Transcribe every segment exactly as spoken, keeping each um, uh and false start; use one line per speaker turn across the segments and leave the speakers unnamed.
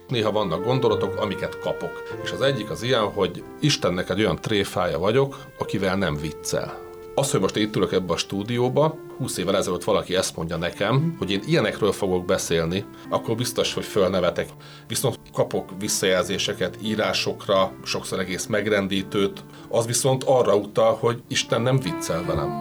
Néha vannak gondolatok, amiket kapok. És az egyik az ilyen, hogy Istennek egy olyan tréfája vagyok, akivel nem viccel. Az, hogy most én itt ülök ebbe a stúdióba, húsz évvel ezelőtt valaki ezt mondja nekem, hogy én ilyenekről fogok beszélni, akkor biztos, hogy fölnevetek. Viszont kapok visszajelzéseket írásokra, sokszor egész megrendítőt, az viszont arra utal, hogy Isten nem viccel velem.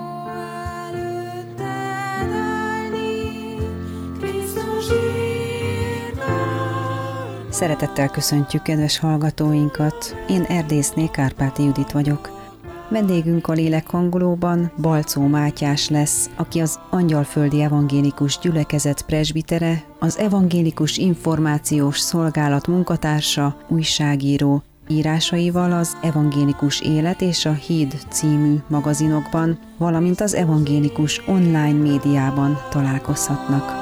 Szeretettel köszöntjük kedves hallgatóinkat. Én Erdészné Kárpáti Judit vagyok. Vendégünk a lélekhangolóban Balczó Mátyás lesz, aki az Angyalföldi Evangélikus Gyülekezet presbitere, az Evangélikus Információs Szolgálat munkatársa, újságíró. Írásaival az Evangélikus Élet és a Híd című magazinokban, valamint az evangélikus online médiában találkozhatnak.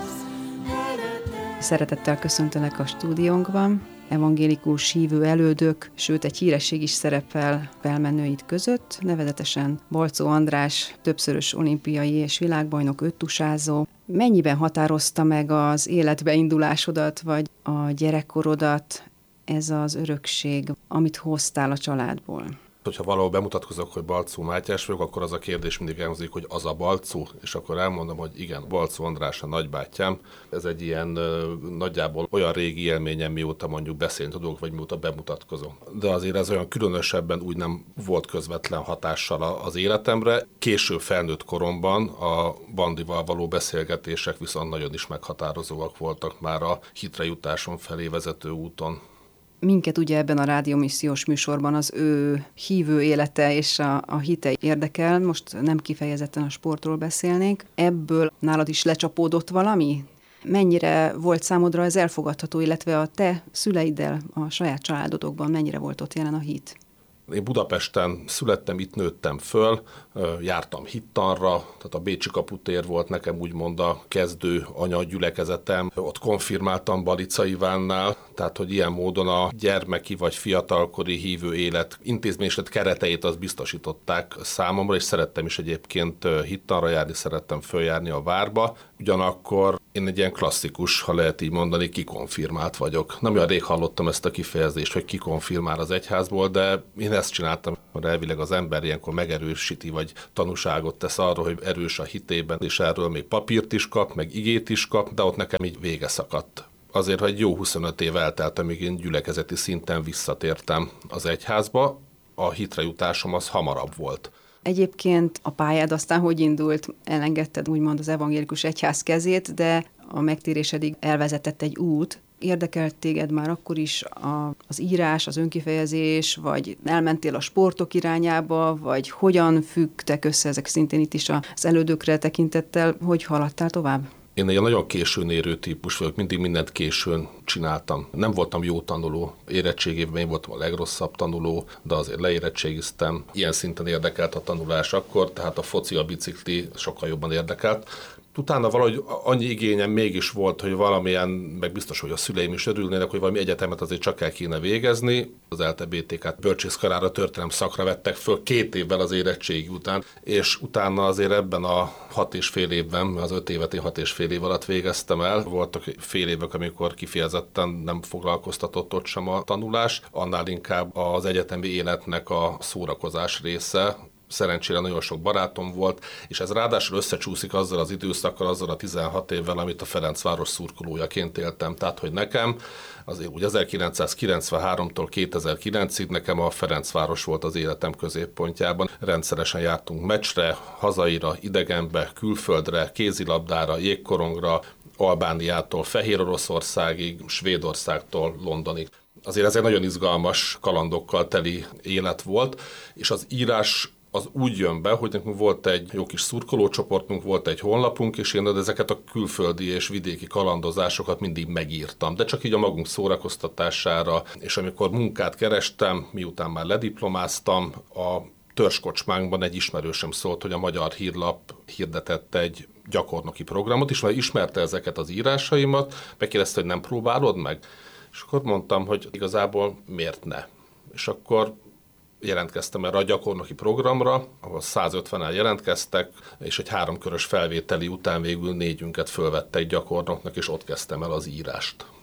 Szeretettel köszöntelek a stúdiónkban. Evangélikus hívő elődök, sőt egy híresség is szerepel felmenőid között, nevezetesen Balczó András, többszörös olimpiai és világbajnok öttusázó. Mennyiben határozta meg az életbe indulásodat, vagy a gyerekkorodat ez az örökség, amit hoztál a családból?
Hogyha valahol bemutatkozok, hogy Balczó Mátyás vagyok, akkor az a kérdés mindig elhangzik, hogy az a Balczó, és akkor elmondom, hogy igen, Balczó András a nagybátyám. Ez egy ilyen ö, nagyjából olyan régi élményem, mióta mondjuk beszélni tudok, vagy mióta bemutatkozom. De azért ez olyan különösebben úgy nem volt közvetlen hatással az életemre. Késő felnőtt koromban a Bandival való beszélgetések viszont nagyon is meghatározóak voltak már a hitre jutásom felé vezető úton.
Minket ugye ebben a rádiómissziós műsorban az ő hívő élete és a, a hite érdekel, most nem kifejezetten a sportról beszélnénk. Ebből nálad is lecsapódott valami? Mennyire volt számodra ez elfogadható, illetve a te szüleiddel, a saját családodokban mennyire volt ott jelen a hit?
Én Budapesten születtem, itt nőttem föl, jártam hittanra, tehát a Bécsi kaputér volt nekem úgymond a kezdő anyagyülekezetem. Ott konfirmáltam Balica Ivánnál, tehát hogy ilyen módon a gyermeki vagy fiatalkori hívő élet intézményesített kereteit azt biztosították számomra, és szerettem is egyébként hittanra járni, szerettem följárni a várba. Ugyanakkor én egy ilyen klasszikus, ha lehet így mondani, kikonfirmált vagyok. Nem olyan rég hallottam ezt a kifejezést, hogy kikonfirmál az egyházból, de én ezt csináltam, hogy elvileg az ember ilyenkor megerősíti, vagy tanúságot tesz arról, hogy erős a hitében, és erről még papírt is kap, meg igét is kap, de ott nekem így vége szakadt. Azért, hogy jó huszonöt év eltelt, amíg én gyülekezeti szinten visszatértem az egyházba, a hitre jutásom az hamarabb volt.
Egyébként a pályád aztán hogy indult? Elengedted úgymond az evangélikus egyház kezét, de a megtérésedig elvezetett egy út. Érdekelt téged már akkor is a, az írás, az önkifejezés, vagy elmentél a sportok irányába, vagy hogyan függtek össze ezek szintén itt is az elődökre tekintettel, hogy haladtál tovább?
Én egy nagyon későn érő típus vagyok, mindig mindent későn csináltam. Nem voltam jó tanuló, érettségében én voltam a legrosszabb tanuló, de azért leérettségiztem. Ilyen szinten érdekelt a tanulás akkor, tehát a foci, a bicikli sokkal jobban érdekelt. Utána valahogy annyi igényem mégis volt, hogy valamilyen, meg biztos, hogy a szüleim is örülnének, hogy valami egyetemet azért csak el kéne végezni. Az ELTE bé té ká-t bölcsészkarára, történelem szakra vettek föl két évvel az érettségi után, és utána azért ebben a hat és fél évben, az öt évet én hat és fél év alatt végeztem el. Voltak fél évek, amikor kifejezetten nem foglalkoztatott ott sem a tanulás, annál inkább az egyetemi életnek a szórakozás része. Szerencsére nagyon sok barátom volt, és ez ráadásul összecsúszik azzal az időszakkal, azzal a tizenhat évvel, amit a Ferencváros szurkolójaként éltem. Tehát, hogy nekem azért úgy ezerkilencszázkilencvenháromtól kétezer-kilencig nekem a Ferencváros volt az életem középpontjában. Rendszeresen jártunk meccsre, hazaira, idegenbe, külföldre, kézilabdára, jégkorongra, Albániától Fehér Oroszországig, Svédországtól Londonig. Azért ez egy nagyon izgalmas kalandokkal teli élet volt, és az írás az úgy jön be, hogy nekünk volt egy jó kis szurkolócsoportunk, volt egy honlapunk, és én ezeket a külföldi és vidéki kalandozásokat mindig megírtam, de csak így a magunk szórakoztatására, és amikor munkát kerestem, miután már lediplomáztam, a törzskocsmánkban egy ismerősöm szólt, hogy a Magyar Hírlap hirdetett egy gyakornoki programot, és már ismerte ezeket az írásaimat, megkérdezte, hogy nem próbálod meg? És akkor mondtam, hogy igazából miért ne? És akkor jelentkeztem erre a gyakornoki programra, ahol százötvenen jelentkeztek, és egy háromkörös felvételi után végül négyünket fölvette egy gyakornoknak, és ott kezdtem el az írást.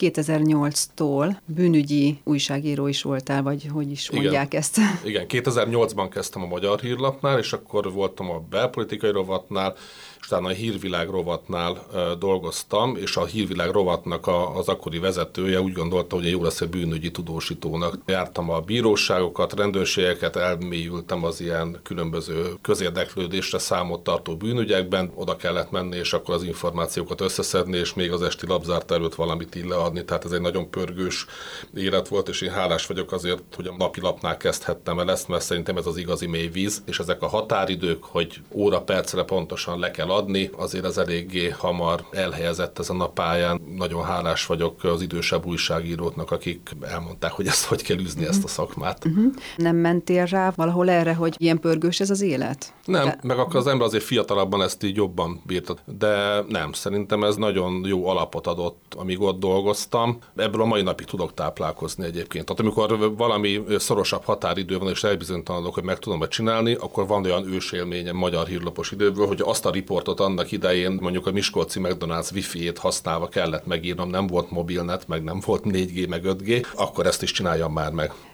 kétezer-nyolctól bűnügyi újságíró is voltál, vagy hogy is mondják
Igen.
ezt?
Igen, kétezer-nyolcban kezdtem a Magyar Hírlapnál, és akkor voltam a belpolitikai rovatnál, és utána a Hírvilág rovatnál e, dolgoztam, és a Hírvilág rovatnak a, az akkori vezetője úgy gondolta, hogy én jó lesz egy bűnügyi tudósítónak. Jártam a bíróságokat, rendőrségeket, elmélyültem az ilyen különböző közérdeklődésre számot tartó bűnügyekben, oda kellett menni, és akkor az információkat összeszedni, és még az esti lapzárt előtt valamit így leadni, tehát ez egy nagyon pörgős élet volt, és én hálás vagyok azért, hogy a napilapnál kezdhettem el ezt, mert szerintem ez az igazi mély víz, és ezek a határidők, hogy óra percre pontosan le kell adni, azért az eléggé hamar elhelyezett ezen a pályán. Nagyon hálás vagyok az idősebb újságíróknak, akik elmondták, hogy ezt hogy kell űzni, ezt a szakmát.
Uh-huh. Nem mentél rá valahol erre, hogy ilyen pörgős ez az élet?
Nem,
De...
meg akkor az ember azért fiatalabban ezt így jobban bírta. De nem, szerintem ez nagyon jó alapot adott, amíg ott dolgoztam. Ebből a mai napig tudok táplálkozni egyébként. Tehát amikor valami szorosabb határidő van, és elbizonytalanodok, hogy meg tudom csinálni, akkor van olyan ősélményem magyar hírlapos időből, hogy azt a riportot annak idején mondjuk a miskolci McDonald's wifi-ét használva kellett megírnom, nem volt mobilnet, meg nem volt négy G, meg öt G, akkor ezt is csináljam már meg.